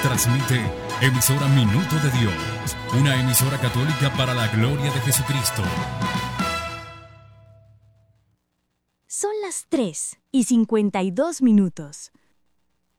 Transmite Emisora Minuto de Dios, una emisora católica para la gloria de Jesucristo. Son las 3:52.